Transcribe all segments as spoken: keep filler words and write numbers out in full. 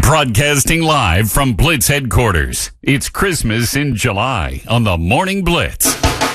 Broadcasting live from Blitz headquarters. It's Christmas in July on the Morning Blitz.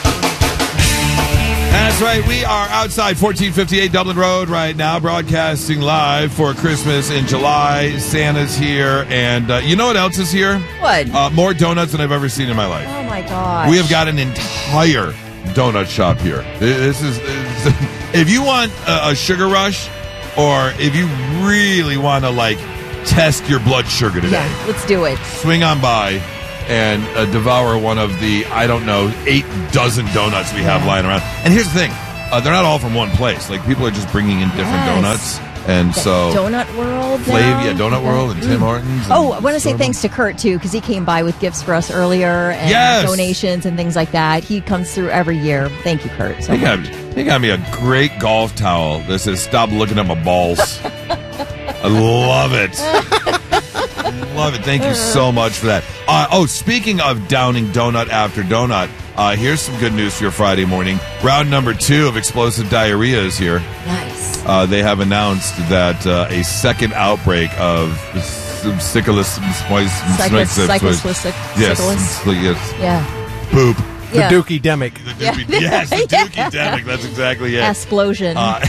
That's right. We are outside fourteen fifty-eight Dublin Road right now, broadcasting live for Christmas in July. Santa's here, and uh, you know what else is here? What? Uh, more donuts than I've ever seen in my life. Oh, my gosh. We have got an entire donut shop here. This is, this is if you want a, a sugar rush, or if you really want to, like, test your blood sugar today. Yeah, let's do it. Swing on by and uh, devour one of the, I don't know, eight dozen donuts we have yeah. lying around. And here's the thing. Uh, they're not all from one place. Like, people are just bringing in different Yes. donuts. And The so... Donut World. Flav, now? yeah, Donut World and Tim Hortons. Oh, I want to say thanks to Kurt, too, because he came by with gifts for us earlier and Yes. donations and things like that. He comes through every year. Thank you, Kurt. So He got, much. he got me a great golf towel that says, "Stop looking at my balls." I love it. Love it. Thank you so much for that. Uh, oh, speaking of downing donut after donut, uh, here's some good news for your Friday morning. Round number two of explosive diarrhea is here. Nice. Uh, they have announced that uh, a second outbreak of syphilis, Cyclis- cyclistic yes, syphilis. yes, Yeah. poop. The Yeah. Dookie-demic. The doopy, yes, the dookie demic. That's exactly it. Explosion. Uh,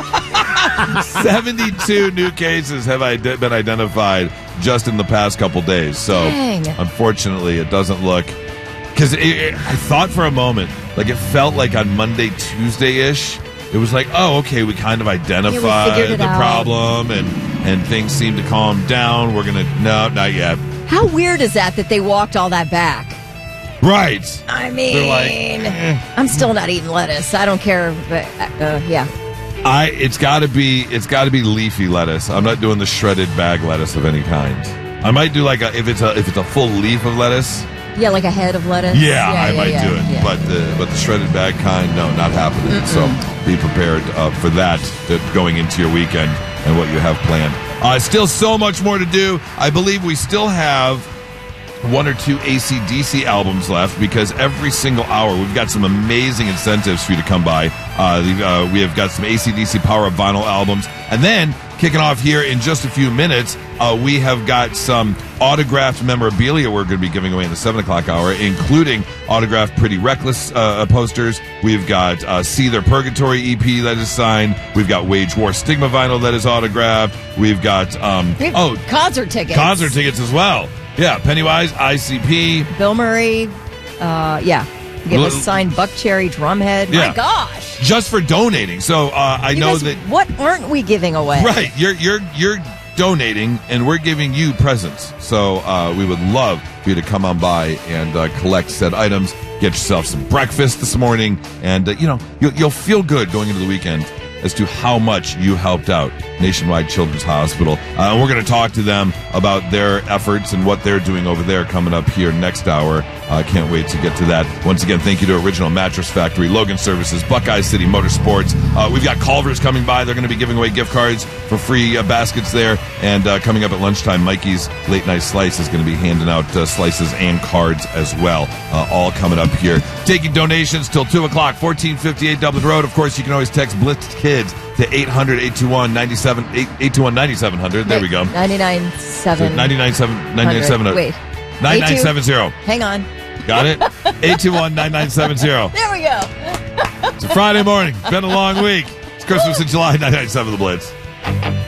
seventy-two new cases have ide- been identified just in the past couple days. So, Dang. unfortunately, it doesn't look... Because I thought for a moment, like it felt like on Monday, Tuesday-ish, it was like, oh, okay, we kind of identified figured it the out. problem and, and things seem to calm down. We're going to... No, not yet. How weird is that, that they walked all that back? Right. I mean, They're like, eh. I'm still not eating lettuce. I don't care. But, uh, yeah. I it's got to be it's got to be leafy lettuce. I'm not doing the shredded bag lettuce of any kind. I might do like a if it's a if it's a full leaf of lettuce. Yeah, like a head of lettuce. Yeah, I yeah, might yeah, do it. yeah. But the but the shredded bag kind, no, not happening. Mm-mm. So be prepared uh, for that to, going into your weekend and what you have planned. Uh, still so much more to do. I believe we still have one or two A C D C albums left because every single hour we've got some amazing incentives for you to come by. Uh, the, uh, we have got some A C D C Power of Vinyl albums. And then, kicking off here in just a few minutes, uh, we have got some autographed memorabilia we're going to be giving away in the seven o'clock hour, including autographed Pretty Reckless uh, posters. We've got uh, See Their Purgatory E P that is signed. We've got Wage War Stigma vinyl that is autographed. We've got, um, We have oh, concert tickets. concert tickets as well. Yeah, Pennywise, I C P. Bill Murray. Uh, yeah. You get L- a signed Buckcherry drumhead. Yeah. My gosh. Just for donating. So uh, I You know guys, that what aren't we giving away? right. You're you're you're donating, and we're giving you presents. So uh, we would love for you to come on by and uh, collect said items. Get yourself some breakfast this morning, and uh, you know you'll, you'll feel good going into the weekend as to how much you helped out Nationwide Children's Hospital. Uh, and we're going to talk to them about their efforts and what they're doing over there coming up here next hour. I uh, can't wait to get to that. Once again, thank you to Original Mattress Factory, Logan Services, Buckeye City Motorsports. Uh, we've got Culver's coming by. They're going to be giving away gift cards for free uh, baskets there. And uh, coming up at lunchtime, Mikey's Late Night Slice is going to be handing out uh, slices and cards as well. Uh, all coming up here. Taking donations till two o'clock, fourteen fifty-eight Dublin Road. Of course, you can always text Blitz Kids to eight hundred, eight two one, nine seven hundred. There we go. ninety-nine seven. ninety-nine seven hundred. Wait. ninety-nine seventy. Hang on. Got it? eight two one, nine nine seven zero. There we go. It's a Friday morning. It's been a long week. It's Christmas in July, nine nine seven The Blitz.